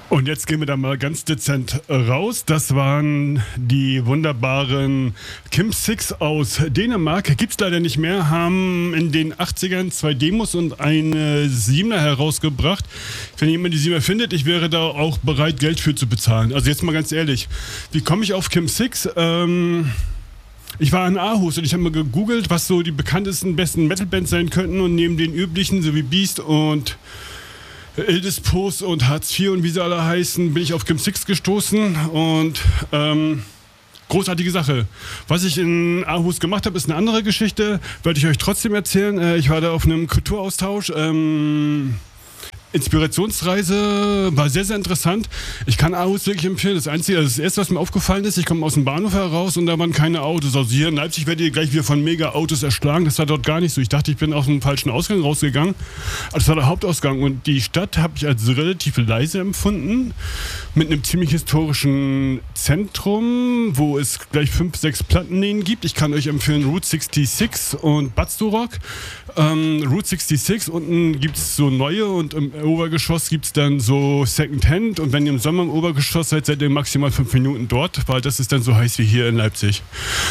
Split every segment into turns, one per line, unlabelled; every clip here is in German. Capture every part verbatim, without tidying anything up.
Und jetzt gehen wir da mal ganz dezent raus. Das waren die wunderbaren Kim Six aus Dänemark. Gibt's leider nicht mehr. Haben in den achtzigern zwei Demos und eine Siebener herausgebracht. Wenn jemand die Siebener findet, ich wäre da auch bereit, Geld für zu bezahlen. Also jetzt mal ganz ehrlich. Wie komme ich auf Kim Six? Ähm... Ich war in Aarhus und ich habe mal gegoogelt, was so die bekanntesten, besten Metal-Bands sein könnten. Und neben den üblichen, so wie Beast und Ildispost und Hartz vier und wie sie alle heißen, bin ich auf Kim Six gestoßen. Und ähm, großartige Sache. Was ich in Aarhus gemacht habe, ist eine andere Geschichte. Werde ich euch trotzdem erzählen. Äh, ich war da auf einem Kulturaustausch. Ähm, Inspirationsreise, war sehr, sehr interessant. Ich kann Aarhus wirklich empfehlen. Das Einzige, also das Erste, was mir aufgefallen ist, ich komme aus dem Bahnhof heraus und da waren keine Autos. Also hier in Leipzig werdet ihr gleich wieder von Mega-Autos erschlagen. Das war dort gar nicht so. Ich dachte, ich bin aus dem falschen Ausgang rausgegangen. Aber das war der Hauptausgang. Und die Stadt habe ich als relativ leise empfunden. Mit einem ziemlich historischen Zentrum, wo es gleich fünf, sechs Plattenläden gibt. Ich kann euch empfehlen Route sechsundsechzig und Badsturock. Ähm, Route sechsundsechzig, unten gibt es so neue und im Obergeschoss gibt es dann so Secondhand. Und wenn ihr im Sommer im Obergeschoss seid, seid ihr maximal fünf Minuten dort, weil das ist dann so heiß wie hier in Leipzig.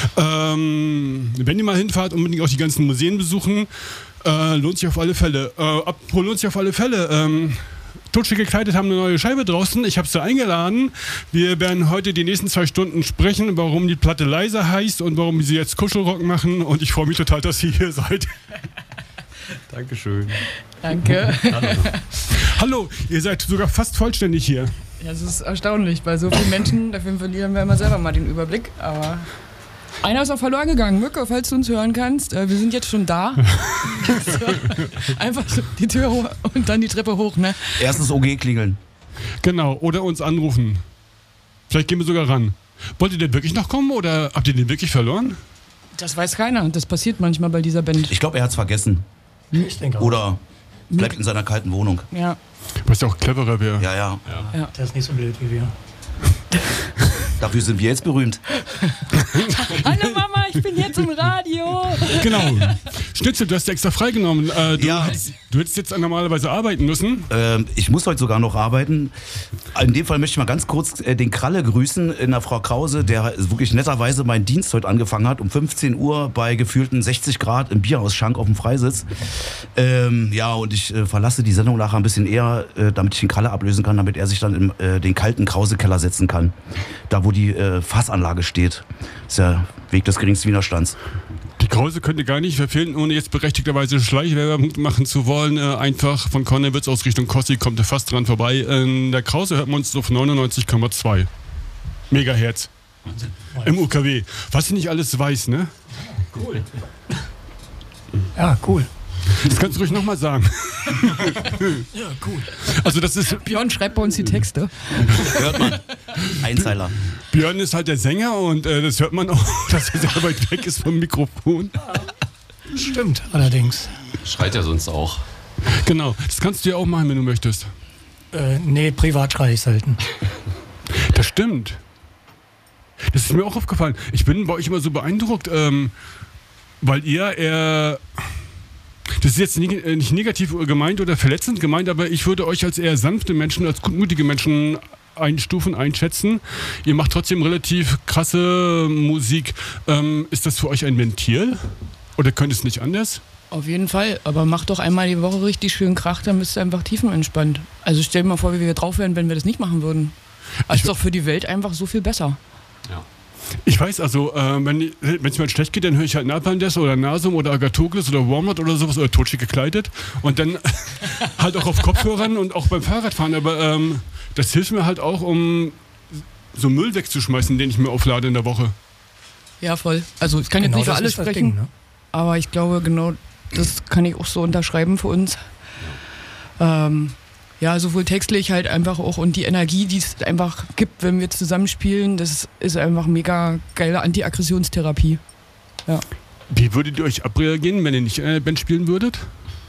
Ähm, wenn ihr mal hinfahrt, unbedingt auch die ganzen Museen besuchen. Äh, lohnt sich auf alle Fälle. Äh, apropos lohnt sich auf alle Fälle. Ähm, Totschick gekleidet haben eine neue Scheibe draußen. Ich habe sie eingeladen. Wir werden heute die nächsten zwei Stunden sprechen, warum die Platte leise heißt und warum sie jetzt Kuschelrock machen. Und ich freue mich total, dass ihr hier seid.
Dankeschön.
Danke.
Hallo.
Hallo, ihr seid sogar fast vollständig hier.
Ja, das ist erstaunlich. Bei so vielen Menschen, dafür verlieren wir immer selber mal den Überblick. Aber einer ist auch verloren gegangen. Mirko, falls du uns hören kannst, wir sind jetzt schon da. So, einfach die Tür hoch und dann die Treppe hoch, ne?
Erstes O G klingeln.
Genau, oder uns anrufen. Vielleicht gehen wir sogar ran. Wollt ihr denn wirklich noch kommen oder habt ihr den wirklich verloren?
Das weiß keiner. Das passiert manchmal bei dieser Band.
Ich glaube, er hat es vergessen.
Ich denke auch.
Oder bleibt in seiner kalten Wohnung.
Ja.
Was ja auch cleverer wäre.
Ja, ja,
ja. Der ist nicht so blöd wie wir.
Dafür sind wir jetzt berühmt.
Hallo Mama, ich bin jetzt im Radio.
Genau. Schnitzel, du hast dir extra freigenommen. Äh, du,
Ja.
hättest, du hättest jetzt normalerweise arbeiten müssen.
Ähm, ich muss heute sogar noch arbeiten. In dem Fall möchte ich mal ganz kurz äh, den Kralle grüßen in der Frau Krause, der wirklich netterweise meinen Dienst heute angefangen hat. Um fünfzehn Uhr bei gefühlten sechzig Grad im Bierausschank auf dem Freisitz. Ähm, ja, und ich äh, verlasse die Sendung nachher ein bisschen eher, äh, damit ich den Kralle ablösen kann, damit er sich dann in äh, den kalten Krause-Keller setzen kann. Da, wo die äh, Fassanlage steht. Das ist der Weg des geringsten Widerstands.
Die Krause könnte gar nicht verfehlen, ohne jetzt berechtigterweise Schleichwerbung machen zu wollen. Äh, einfach von Konnewitz aus Richtung Kossi kommt er fast dran vorbei. In der Krause hört man uns auf neunundneunzig Komma zwei Megahertz. Im U K W. Was ich nicht alles weiß, ne?
Cool. Ja, cool.
Das kannst du ruhig nochmal sagen.
Ja, cool.
Also das ist...
Björn schreibt bei uns die Texte.
Hört man. Einzeiler.
Björn ist halt der Sänger und äh, das hört man auch, dass er sehr weit weg ist vom Mikrofon.
Stimmt, allerdings.
Schreit er sonst auch.
Genau, das kannst du ja auch machen, wenn du möchtest.
Äh, nee, privat schreie ich selten.
Das stimmt. Das ist mir auch aufgefallen. Ich bin bei euch immer so beeindruckt, ähm, weil ihr eher... Das ist jetzt nicht negativ gemeint oder verletzend gemeint, aber ich würde euch als eher sanfte Menschen, als gutmütige Menschen einstufen, einschätzen. Ihr macht trotzdem relativ krasse Musik. Ähm, ist das für euch ein Ventil? Oder könnt es nicht anders?
Auf jeden Fall, aber mach doch einmal die Woche richtig schön Krach, dann bist du einfach tiefenentspannt. Also stell dir mal vor, wie wir drauf wären, wenn wir das nicht machen würden. Das ist doch für die Welt einfach so viel besser.
Ja.
Ich weiß, also, äh, wenn es mir schlecht geht, dann höre ich halt Napalm Death oder Nasum oder Agathocles oder Warmot oder sowas oder Totschick gekleidet und dann halt auch auf Kopfhörern und auch beim Fahrradfahren, aber ähm, das hilft mir halt auch, um so Müll wegzuschmeißen, den ich mir auflade in der Woche.
Ja, voll. Also ich kann
Genau
jetzt nicht für
das
alle
ist das
sprechen,
Ding, ne?
aber ich glaube, genau das kann ich auch so unterschreiben für uns. Ähm, ja, sowohl textlich halt einfach auch und die Energie, die es einfach gibt, wenn wir zusammenspielen, das ist einfach mega geile Anti-Aggressionstherapie. Ja.
Wie würdet ihr euch abreagieren, wenn ihr nicht in einer Band spielen würdet?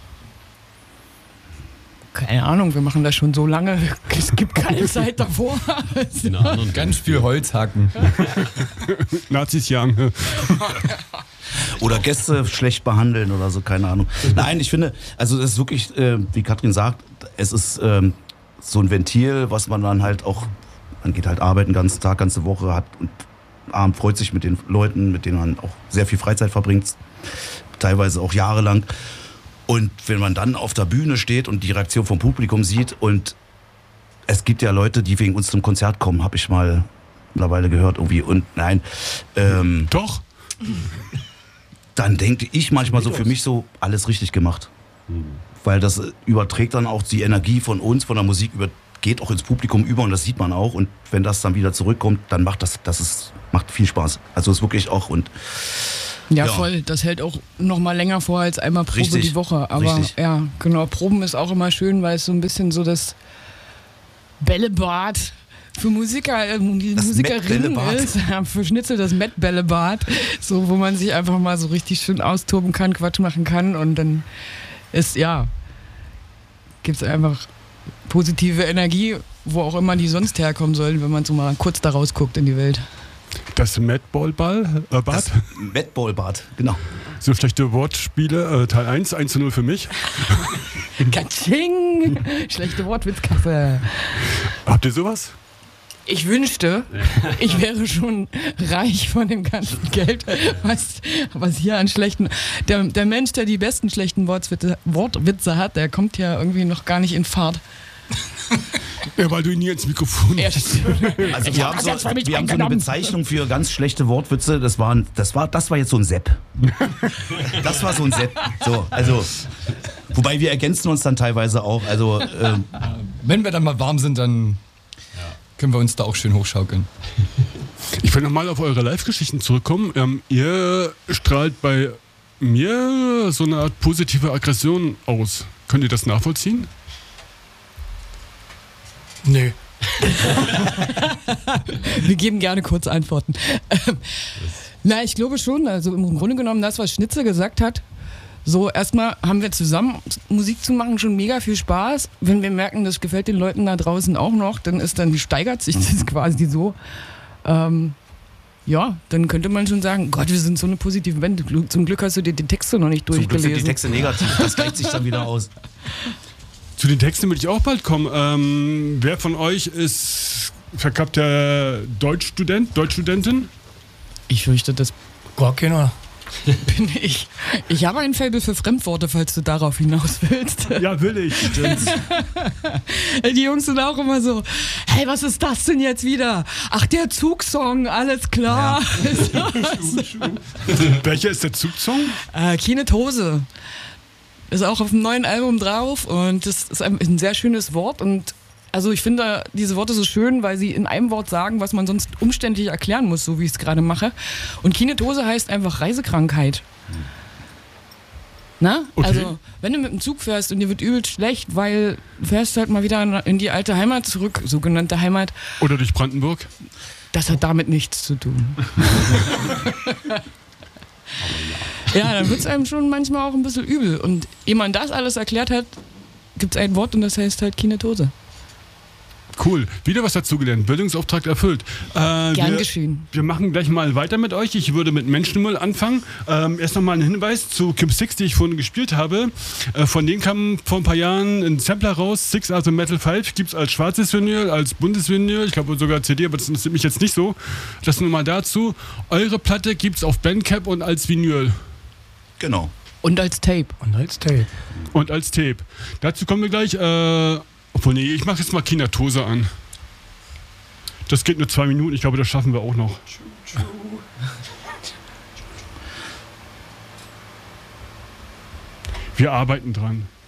Keine Ahnung, wir machen das schon so lange, es gibt keine Zeit davor.
In einer anderen
Ganz viel Holz hacken.
Nazis jagen.
Oder Gäste schlecht behandeln oder so, keine Ahnung. Nein, ich finde, also es ist wirklich, äh, wie Katrin sagt, es ist ähm, so ein Ventil, was man dann halt auch, man geht halt arbeiten, ganzen Tag, ganze Woche, hat und Abend freut sich mit den Leuten, mit denen man auch sehr viel Freizeit verbringt, teilweise auch jahrelang. Und wenn man dann auf der Bühne steht und die Reaktion vom Publikum sieht und es gibt ja Leute, die wegen uns zum Konzert kommen, habe ich mal mittlerweile gehört irgendwie und nein. Ähm,
Doch.
Dann denke ich manchmal so für mich so, alles richtig gemacht. Weil das überträgt dann auch die Energie von uns, von der Musik, über, geht auch ins Publikum über und das sieht man auch. Und wenn das dann wieder zurückkommt, dann macht das, das ist, macht viel Spaß. Also ist wirklich auch und
Ja,
Ja.
voll. Das hält auch noch mal länger vor als einmal Probe
Richtig.
die Woche. Aber
Richtig.
ja, genau. Proben ist auch immer schön, weil es so ein bisschen so das Bällebad für Musiker, äh, die
Das
Musikerinnen
Met-Bällebad.
ist. Ja, für Schnitzel das Met-Bällebad. So, wo man sich einfach mal so richtig schön austoben kann, Quatsch machen kann. Und dann ist, ja, gibt es einfach positive Energie, wo auch immer die sonst herkommen sollen, wenn man so mal kurz da rausguckt in die Welt.
Das Madball-Ball, äh, Bad.
das Madball-Bad, genau.
So schlechte Wortspiele. Äh, Teil eins, eins zu null für mich.
Katsching! Schlechte Wortwitzkasse.
Habt ihr sowas?
Ich wünschte, ich wäre schon reich von dem ganzen Geld, was, was hier an schlechten. Der, der Mensch, der die besten schlechten Wortwitze, Wortwitze hat, der kommt ja irgendwie noch gar nicht in Fahrt.
Ja, weil du ihn nie ins Mikrofon
Ja,
hast.
Also
Ich
wir
hab
haben,
das
so,
jetzt für mich
wir haben so eine
eingenommen.
Bezeichnung für ganz schlechte Wortwitze. Das war, ein- das war, das war jetzt so ein Sepp. Das war so ein Sepp. So, also, wobei wir ergänzen uns dann teilweise auch. Also, ähm,
Wenn wir dann mal warm sind, dann können wir uns da auch schön hochschaukeln.
Ich will nochmal auf eure Live-Geschichten zurückkommen. Ähm, ihr strahlt bei mir so eine Art positive Aggression aus. Könnt ihr das nachvollziehen?
Nö.
Wir geben gerne kurz Antworten. Ähm, na, ich glaube schon. Also im Grunde genommen das, was Schnitzel gesagt hat. So, erstmal haben wir zusammen Musik zu machen schon mega viel Spaß. Wenn wir merken, das gefällt den Leuten da draußen auch noch, dann ist dann steigert sich das quasi so. Ähm, ja, dann könnte man schon sagen, Gott, wir sind so eine positive Band. Zum Glück hast du dir die Texte noch nicht
zum Glück sind die
durchgelesen.
Texte negativ. Das gleicht sich dann wieder aus.
Zu den Texten will ich auch bald kommen. Ähm, wer von euch ist verkappter Deutschstudent, Deutschstudentin?
Ich fürchte, das
Gar keiner.
bin ich. Ich habe ein Faible für Fremdworte, falls du darauf hinaus willst.
Ja, will ich.
Die Jungs sind auch immer so, hey, was ist das denn jetzt wieder? Ach, der Zugsong, alles klar.
Welcher ist der Zugzong?
äh, Kinetose ist auch auf dem neuen Album drauf und das ist ein, ein sehr schönes Wort und also ich finde diese Worte so schön, weil sie in einem Wort sagen, was man sonst umständlich erklären muss, so wie ich es gerade mache. Und Kinetose heißt einfach Reisekrankheit. Na?
Okay.
Also, wenn du mit dem Zug fährst und dir wird übel schlecht, weil du fährst halt mal wieder in die alte Heimat zurück, sogenannte Heimat,
Oder durch Brandenburg?
das hat damit nichts zu tun. Ja, dann wird es einem schon manchmal auch ein bisschen übel. Und ehe man das alles erklärt hat, gibt es ein Wort und das heißt halt Kinetose.
Cool. Wieder was dazugelernt. Bildungsauftrag erfüllt. Äh,
Gern
wir,
geschehen.
Wir machen gleich mal weiter mit euch. Ich würde mit Menschenmüll anfangen. Ähm, erst nochmal ein Hinweis zu Cube Six, die ich vorhin gespielt habe. Äh, von denen kam vor ein paar Jahren ein Sampler raus. Six, also Metal Five, gibt es als schwarzes Vinyl, als buntes Vinyl. Ich glaube sogar C D, aber das interessiert mich jetzt nicht so. Das nur mal dazu. Eure Platte gibt es auf Bandcamp und als Vinyl.
Genau.
Und als Tape.
Und als Tape.
Und als Tape. Dazu kommen wir gleich. Äh, obwohl, nee, ich mache jetzt mal Kinetose an. Das geht nur zwei Minuten. Ich glaube, das schaffen wir auch noch. Wir arbeiten dran.